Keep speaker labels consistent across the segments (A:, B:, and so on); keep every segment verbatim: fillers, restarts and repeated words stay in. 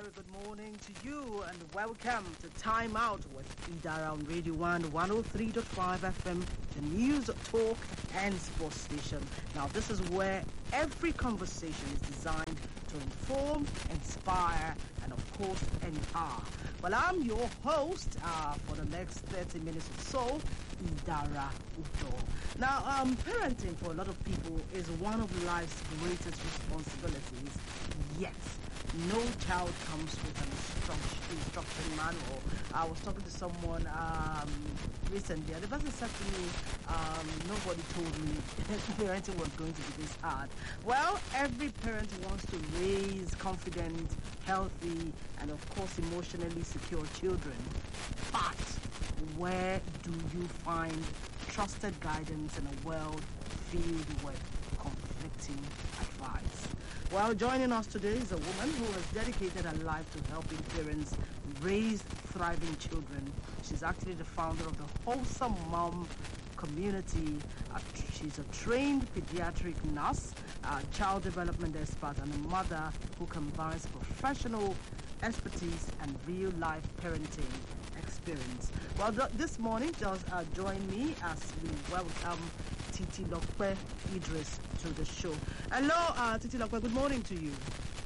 A: very good morning to you and welcome to Time Out with Idara on Radio one one oh three point five F M, the news, talk and sports station. Now this is where every conversation is designed to inform, inspire and of course empower. Well, I'm your host uh, for the next thirty minutes or so, Idara Udo. Now, um, parenting for a lot of people is one of life's greatest responsibilities. Yet, no child comes with an instruction, instruction manual. I was talking to someone um, recently, and the person said to me, um, nobody told me parenting was going to be this hard. Well, every parent wants to raise confident, healthy, and of course emotionally secure children. But where do you find trusted guidance in a world filled with conflicting advice? Well, joining us today is a woman who has dedicated her life to helping parents raise thriving children. She's actually the founder of the Wholesome Mom community. Uh, she's a trained pediatric nurse, uh, child development expert, and a mother who combines professional expertise and real-life parenting experience. Well, th- this morning, just uh, join me as we welcome Titi Lokwe Idris to the show. Hello, uh, Titi Lokwe, good morning to you.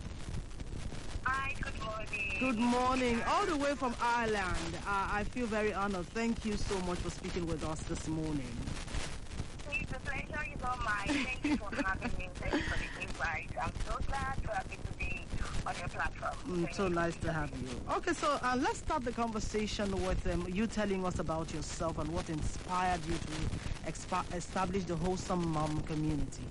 B: Hi, good morning.
A: Good morning, all the way from Ireland. Uh, I feel very honored. Thank you so much for speaking with us this morning.
B: The pleasure is all mine. Thank you for having me. Thank you for the invite. I'm so glad to have been today on your platform.
A: Mm, so nice to have you. Okay, so uh, let's start the conversation with um, you telling us about yourself and what inspired you to expa- establish the Wholesome Mom community.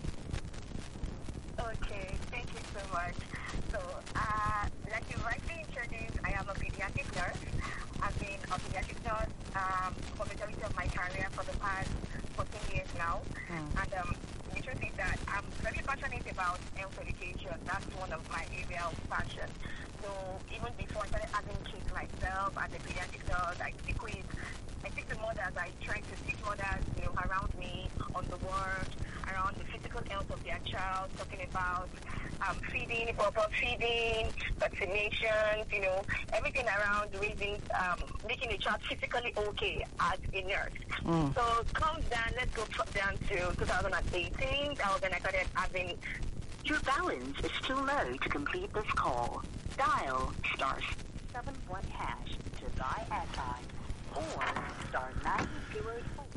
B: Okay, thank you so much. So, uh, like you rightly introduced, I am a pediatric nurse. I've been a pediatric nurse um, for the majority of my career for the past fourteen years now. Mm. And um, the truth is that I'm very passionate about health education. That's one of my area of passion. So even before I started having kids myself as a pediatric nurse, I speak with, I speak to mothers. I try to teach mothers, you know, around me on the world, around the physical health of their child, talking about um, feeding, proper feeding, vaccinations, you know, everything around raising, um, making a child physically okay as a nurse. Mm. So come down, let's go down to two thousand eighteen. That was when I started having.
C: Your balance is too low to complete this call. Dial star seven one hash to buy airtime or star nine zero four.